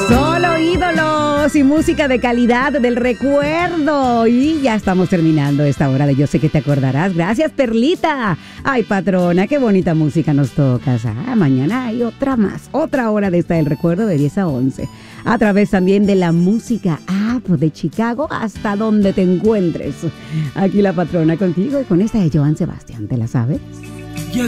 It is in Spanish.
Solo ídolos y música de calidad del recuerdo. Y ya estamos terminando esta hora de Yo Sé Que Te Acordarás. Gracias, Perlita. Ay, patrona, qué bonita música nos tocas. Mañana hay otra más, otra hora de esta del recuerdo de 10 a 11. A través también de la música app de Chicago hasta donde te encuentres. Aquí la patrona contigo y con esta de Joan Sebastián, ¿te la sabes?